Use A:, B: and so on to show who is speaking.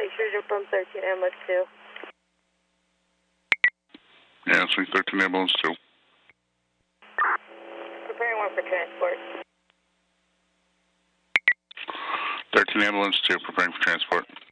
A: Shooter from 13 ambulance 2.
B: Yeah, it's 13 ambulance 2.
A: Preparing one for transport.
B: 13 ambulance 2, preparing for transport.